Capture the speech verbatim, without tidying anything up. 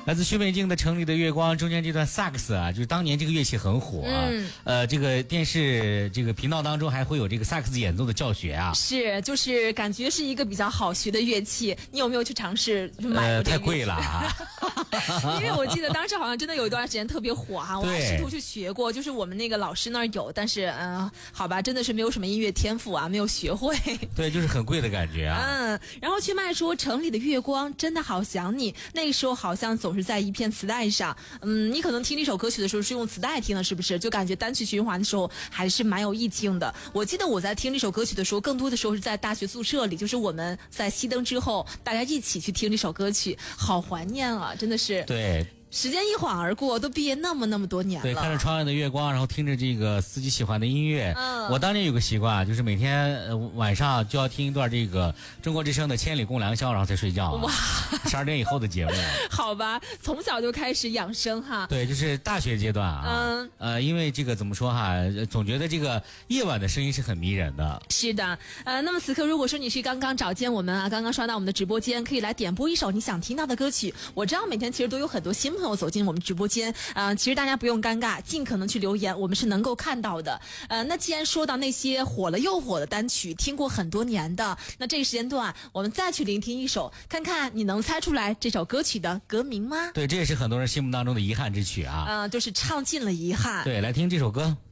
来自徐美静的《城里的月光》中间这段萨克斯啊，就是当年这个乐器很火啊。嗯、呃，这个电视这个频道当中还会有这个萨克斯演奏的教学啊。 是，就是感觉是一个比较好学的乐器。你有没有去尝试买过这个？ 呃，太贵了啊。 因为我记得当时好像真的有一段时间特别火哈、啊，我还试图去学过，就是我们那个老师那儿有，但是嗯、呃，好吧，真的是没有什么音乐天赋啊，没有学会。 对，就是很贵的感觉啊。 嗯，然后去麦说《城里的月光》真的好想你，那个时候好像总是在一片磁带上。嗯，你可能听这首歌曲的时候是用磁带听的，是不是？就感觉单曲循环的时候还是蛮有意境的。我记得我在听这首歌曲的时候，更多的时候是在大学宿舍里，就是我们在熄灯之后，大家一起去听这首歌曲，好怀念啊，真的是。 对。 时间一晃而过，都毕业那么那么多年了。 对，看着窗外的月光，然后听着这个自己喜欢的音乐。嗯，我当年有个习惯，就是每天、呃、晚上就要听一段这个中国之声的《千里共良宵》，然后才睡觉、啊。哇，十二点以后的节目。 好吧，从小就开始养生哈。 对，就是大学阶段啊。嗯。呃，因为这个怎么说哈，总觉得这个夜晚的声音是很迷人的。 是的，呃，那么此刻如果说你是刚刚找见我们啊，刚刚刷到我们的直播间，可以来点播一首你想听到的歌曲。我知道每天其实都有很多新朋友走进我们直播间，呃，其实大家不用尴尬，尽可能去留言，我们是能够看到的。呃，那既然说到那些火了又火的单曲，听过很多年的，那这个时间段我们再去聆听一首，看看你能猜出来这首歌曲的歌名吗？ 对，这也是很多人心目当中的遗憾之曲啊。 嗯、呃，就是唱尽了遗憾。 对，来听这首歌。